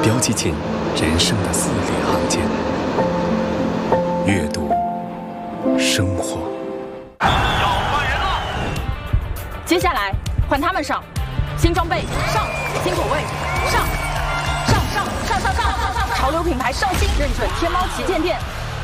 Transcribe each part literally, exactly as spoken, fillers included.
标记进人生的字里行间。阅读，生活。 要换人了！ 接下来换他们上，新装备上，新口味上，上上上上上上上，潮流品牌上新，认准天猫旗舰店。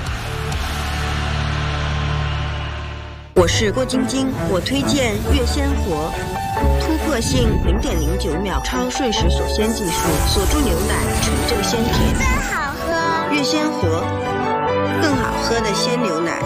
我是郭晶晶，我推荐悦鲜活，突破性零点零九秒超瞬时锁鲜技术，锁住牛奶，纯正鲜甜， 真好喝。 悦鲜活，更好喝的鲜牛奶。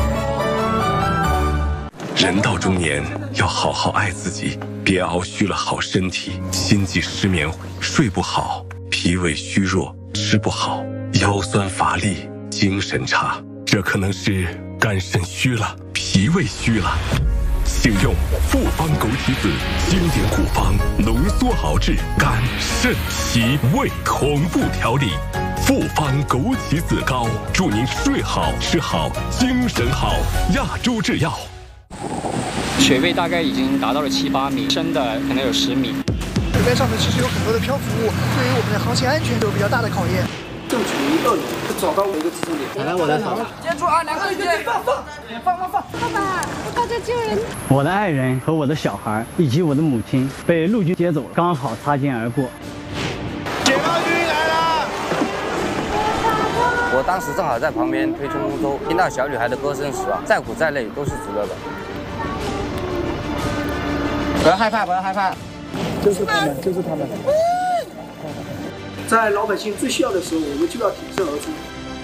人到中年，要好好爱自己，别熬虚了好身体，心悸失眠，睡不好，脾胃虚弱，吃不好，腰酸乏力，精神差，这可能是肝肾虚了。 脾胃虚了，请用复方枸杞子经典古方浓缩熬制肝肾脾胃同步调理，复方枸杞子膏，祝您睡好吃好精神好。亚洲制药。 水位大概已经达到了七八米，深的可能有十米。 水面上面其实有很多的漂浮物，对于我们的航行安全有比较大的考验。 正处于二楼，找到我一个支撑点。 来，我来找。 接住啊！两个人接，放放放放放。 爸爸，我到这救人。 我的爱人和我的小孩以及我的母亲被陆军接走，刚好擦肩而过。 解放军来了！ 我当时正好在旁边推冲锋舟，听到小女孩的歌声时啊，再苦再累都是值得的。不要害怕，不要害怕。 就是他们，就是他们。 在老百姓最需要的时候，我们就要挺身而出。